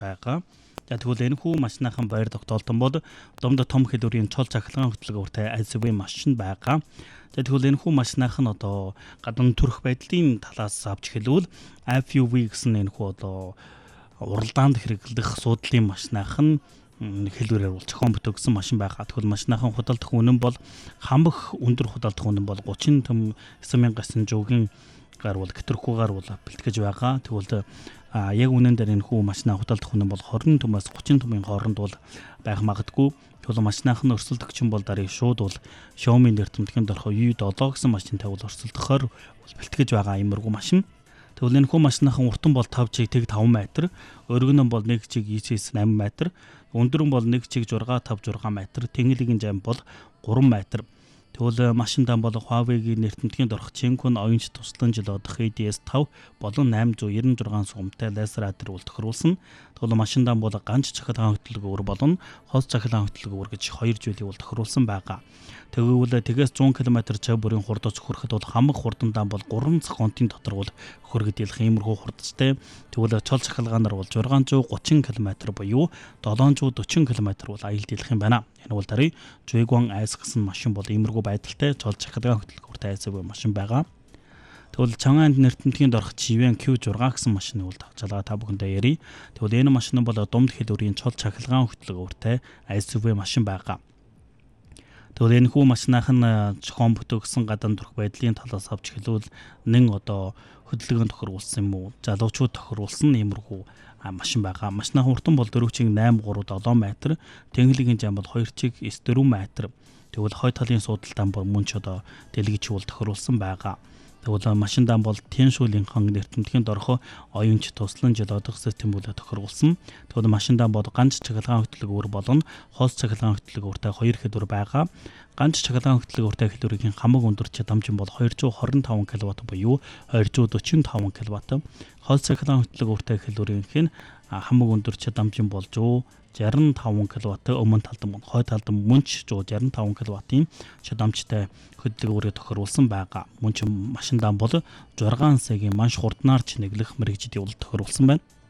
байгаа. За тэгвэл энэ хүү машинахан байр тогтоолтон бол домд том хэлбэрийн чол цахилгаан хөтөлбөртэй ICV машин байгаа. За тэгвэл энэ хүү машинахан одоо гадна төрөх байдлын талаас авч хэлвэл FUV гэсэн энэ хүү одоо уралдаанд хэрэглэх суудлын машинахан хэлбэрээр бол зохион бүтээсэн машин байгаа. Тэгвэл машинахан худалдах үнэн бол хамх өндөр худалдах үнэн бол 39,900 жуугийн гарвал гэтэрхүүгээр бол бэлтгэж байгаа. Тэгвэл яг үнэн дээр энэ хүү машинаа худалдах үнэн бол 20 түмээс 30 түмийн хооронд бол байх магадгүй. Тэгвэл машинахан өрсөлдөгч бол дарыг шууд бол Xiaomi нэртэмтгэн дорхо U7 гэсэн машинтай бол өрсөлдөхөөр бэлтгэж байгаа иймэрхүү машин. Тэгвэл энэ хүү машинахан уртан бол 5 чиг тэг 5 метр, өргөн нь бол 1 чиг 9-8 метр, өндөр нь бол 1 чиг 6-5-6 метр, тэнгэлийн жам бол 3 метр. Тэгвэл машиндаа бол Huawei-гийн нэртэмтгэн дорх Qiankun оюунч туслан жил одох ADS5 болон 896 сумтай лазер адер бол тохируулсан. Тэгвэл машиндаа бол ганц цахилгаан хөтөлбөр болон хос цахилгаан хөтөлбөр гэж 2 зүйлийг бол тохируулсан байгаа. Тэгвэл тэгээс 100 км цав бүрийн хурдаас хүрэхэд бол хамаг хурдандаа бол 3 секундын дотор бол хөргөд ялах иймэрхүү хурдтай. Тэгвэл чол цахилгаанаар бол 630 км буюу 740 км бол аялд ялах юм байна. Энэ бол дарыг Zhuiguang S гэсэн машин бол иймэрхүү байдалтай чол цахилгаан хөтөлбөртэй ICV машин байгаа. Тэгвэл Чанганд нэртэмтгэн дорх Jiwen Q6 гэсэн машины бол тавчаалгаа та бүхэндээ ярий. Тэгвэл энэ машин бол дунд хэлбэрийн чол цахилгаан хөтөлбөртэй ICV машин байгаа. Тэгвэл энэ хүү машинахан зохион бүтээсэн гадна төрх байдлын талаас авч хэлвэл нэн одоо хөдөлгөөн тохируулсан юм уу? Залуучууд тохируулсан иймэрхүү машин байгаа. Машинахан уртан бол 4 чиг 8-3-7 метр, тэнгэлийн жам бол 2 чиг 9-4 метр. Тэгвэл хой талын суудалтаа бол мөн ч одоо дэлгэж уул тохируулсан байгаа. Тэгвэл машиндаа бол Tianshu-ийн хан нэртэмтгэн дорхо оюунч туслан жил одох систем бол тохируулсан. Тэгвэл машиндаа бол ганц цахилгаан хөтөлбөр болон хос цахилгаан хөтөлбөртэй 2 хэлбэр байгаа. Ганц цахилгаан хөтөлбөртэй хэлбэрийн хамаг өндөр чадамж бол 225 кВт буюу 245 кВт. Хос цахилгаан хөтөлбөртэй хэлбэрийн хамаг өндөр чадамж бол 165 кВт, өмнө талдан хой талдан мөнч 165 кВт-ийн чадамжтай хөдөлгөөрөөр тохируулсан байгаа. Мөн ч машиндаа бол 6 сагийн манш хурднаар чинэглэх мэрэгжил тохируулсан байна.